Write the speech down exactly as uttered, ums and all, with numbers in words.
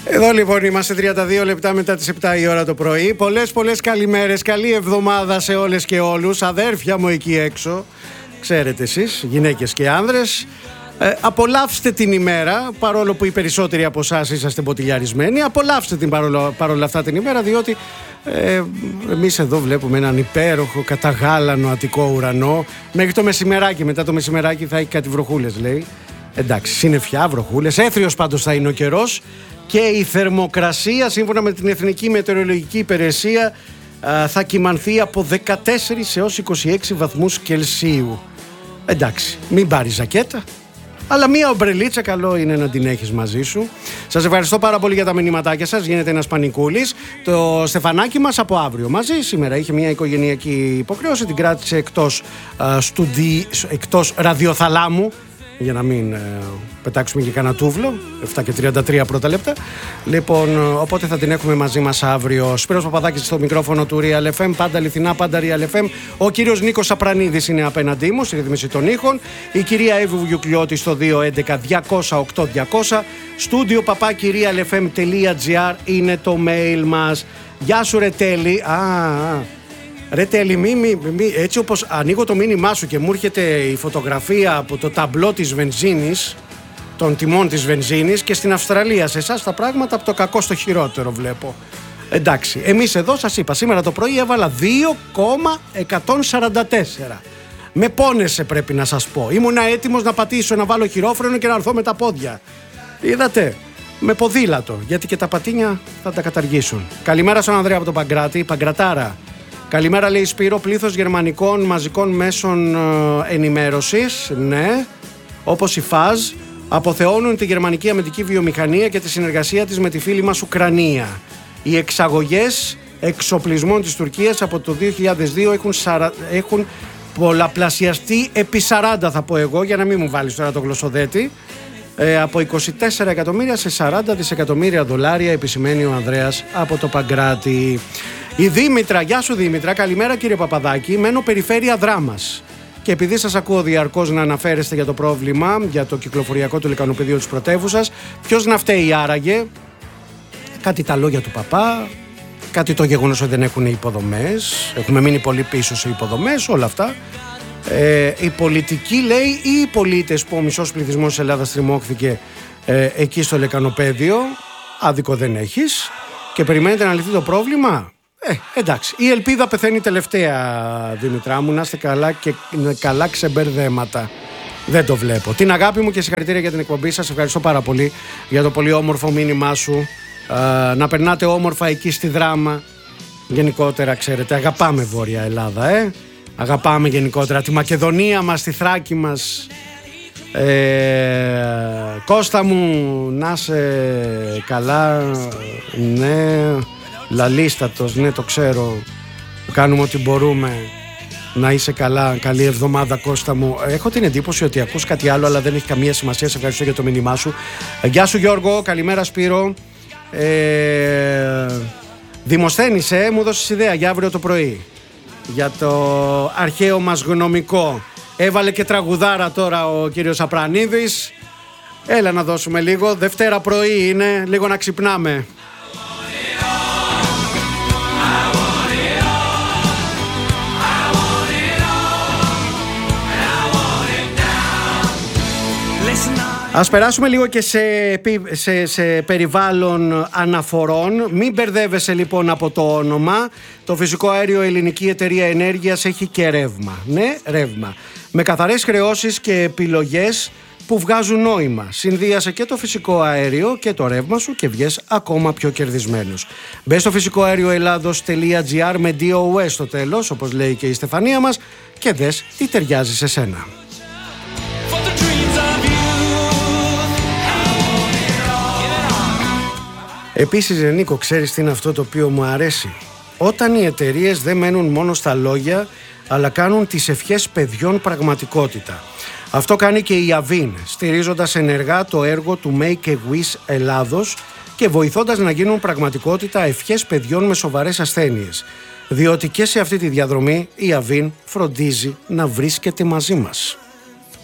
Εδώ λοιπόν είμαστε τριάντα δύο λεπτά μετά τις επτά η ώρα το πρωί. Πολλές πολλές καλημέρες, καλή εβδομάδα σε όλες και όλους. Αδέρφια μου εκεί έξω, ξέρετε εσείς, γυναίκες και άνδρες, ε, απολαύστε την ημέρα, παρόλο που οι περισσότεροι από εσάς είσαστε μποτιλιαρισμένοι. Απολαύστε την παρόλο, παρόλα αυτά την ημέρα, διότι ε, εμείς εδώ βλέπουμε έναν υπέροχο καταγάλανο αττικό ουρανό. Μέχρι το μεσημεράκι, μετά το μεσημεράκι θα έχει κάτι βροχούλες, λέει. Εντάξει, συννεφιά, βροχούλες, έθριος πάντως θα είναι ο καιρός. Και η θερμοκρασία, σύμφωνα με την Εθνική Μετεωρολογική Υπηρεσία, θα κυμανθεί από δεκατέσσερις έως είκοσι έξι βαθμούς Κελσίου. Εντάξει, μην πάρεις ζακέτα, αλλά μία ομπρελίτσα καλό είναι να την έχεις μαζί σου. Σας ευχαριστώ πάρα πολύ για τα μηνυματάκια σας. Γίνεται ένας πανικούλης. Το Στεφανάκι μας από αύριο μαζί. Σήμερα είχε μια οικογενειακή υποχρέωση, την κράτησε εκτός, α, στουδί, εκτός ραδιοθαλάμου, για να μην ε, πετάξουμε και κανένα τούβλο. Επτά και τριάντα τρία πρώτα λεπτά. Λοιπόν, οπότε θα την έχουμε μαζί μας αύριο. Σπύρος Παπαδάκης στο μικρόφωνο του Real εφ εμ. Πάντα αληθινά, πάντα Real εφ εμ. Ο κύριος Νίκος Απρανίδης είναι απέναντί μου στη ρύθμιση των ήχων. Η κυρία Εύη Βουγιουκλιώτη στο δύο έντεκα διακόσια οκτώ διακόσια. Στούντιο παπάκι realfm.gr είναι το mail μας. Γεια σου ρε Τέλη. Α, α. Ρε Τέλη, μη, μη, μη, έτσι όπως ανοίγω το μήνυμά σου και μου έρχεται η φωτογραφία από το ταμπλό της βενζίνης, των τιμών της βενζίνης, και στην Αυστραλία σε εσάς τα πράγματα από το κακό στο χειρότερο βλέπω. Εντάξει, εμείς εδώ σας είπα, σήμερα το πρωί έβαλα δύο κόμμα εκατόν σαράντα τέσσερα. Με πόνεσε, πρέπει να σας πω. Ήμουνα έτοιμος να πατήσω, να βάλω χειρόφρενο και να έρθω με τα πόδια. Είδατε, με ποδήλατο, γιατί και τα πατίνια θα τα καταργήσουν. Καλημέρα στον Ανδρέα από τον Παγκράτη, Παγκρατάρα. Καλημέρα, λέει Σπύρο, πλήθος γερμανικών μαζικών μέσων ε, ενημέρωσης, ναι, όπως η ΦΑΖ, αποθεώνουν τη γερμανική αμυντική βιομηχανία και τη συνεργασία της με τη φίλη μας Ουκρανία. Οι εξαγωγές εξοπλισμών της Τουρκίας από το δύο χιλιάδες δύο έχουν, σαρα... έχουν πολλαπλασιαστεί επί σαράντα, θα πω εγώ, για να μην μου βάλεις τώρα το γλωσσοδέτη, ε, από είκοσι τέσσερα εκατομμύρια σε σαράντα δισεκατομμύρια δολάρια, επισημαίνει ο Ανδρέας από το Παγκράτη. Η Δήμητρα, γεια σου Δήμητρα, καλημέρα κύριε Παπαδάκη, μένω περιφέρεια Δράμας. Και επειδή σας ακούω διαρκώς να αναφέρεστε για το πρόβλημα, για το κυκλοφοριακό του λεκανοπεδίου της πρωτεύουσας, ποιος να φταίει άραγε? Κάτι τα λόγια του παπά, κάτι το γεγονός ότι δεν έχουν υποδομές, έχουμε μείνει πολύ πίσω σε υποδομές, όλα αυτά. Ε, η πολιτική, λέει, ή οι πολίτες που ο μισός πληθυσμός της Ελλάδας τριμώχθηκε ε, εκεί στο λεκανοπέδιο, άδικο δεν έχεις, και περιμένετε να λυθεί το πρόβλημα. Ε, εντάξει, η ελπίδα πεθαίνει τελευταία, Δημητρά μου, να είστε καλά και καλά ξεμπερδέματα. Δεν το βλέπω. Την αγάπη μου και συγχαρητήρια για την εκπομπή σας. Ευχαριστώ πάρα πολύ για το πολύ όμορφο μήνυμά σου. Ε, να περνάτε όμορφα εκεί στη Δράμα. Γενικότερα, ξέρετε, αγαπάμε Βόρεια Ελλάδα, ε. Αγαπάμε γενικότερα τη Μακεδονία μας, τη Θράκη μας. Ε, Κώστα μου, να είσαι καλά. Ναι, λαλίστατος, ναι, το ξέρω. Κάνουμε ό,τι μπορούμε. Να είσαι καλά, καλή εβδομάδα Κώστα μου. Έχω την εντύπωση ότι ακούς κάτι άλλο, αλλά δεν έχει καμία σημασία. Σε ευχαριστώ για το μήνυμά σου. ε, Γεια σου Γιώργο, καλημέρα Σπύρο. ε, Δημοσθένης, ε, μου δώσεις ιδέα για αύριο το πρωί, για το αρχαίο μας γνωμικό. Έβαλε και τραγουδάρα τώρα ο κύριος Απρανίδης. Έλα να δώσουμε λίγο. Δευτέρα πρωί είναι, λίγο να ξυπνάμε. Ας περάσουμε λίγο και σε, σε, σε περιβάλλον αναφορών. Μην μπερδεύεσαι λοιπόν από το όνομα. Το φυσικό αέριο Ελληνική Εταιρεία Ενέργειας έχει και ρεύμα. Ναι, ρεύμα. Με καθαρές χρεώσεις και επιλογές που βγάζουν νόημα. Συνδύασε και το φυσικό αέριο και το ρεύμα σου και βγες ακόμα πιο κερδισμένος. Μπες στο φυσικό αέριο Ελλάδος τελεία τζι άρ με ντι ο ες στο τέλος, όπως λέει και η Στεφανία μας, και δες τι ταιριάζει σε σένα. Επίσης, Νίκο, ξέρεις τι είναι αυτό το οποίο μου αρέσει? Όταν οι εταιρείες δεν μένουν μόνο στα λόγια, αλλά κάνουν τις ευχές παιδιών πραγματικότητα. Αυτό κάνει και η Avin, στηρίζοντας ενεργά το έργο του Make a Wish Ελλάδος και βοηθώντας να γίνουν πραγματικότητα ευχές παιδιών με σοβαρές ασθένειες. Διότι και σε αυτή τη διαδρομή η Avin φροντίζει να βρίσκεται μαζί μας.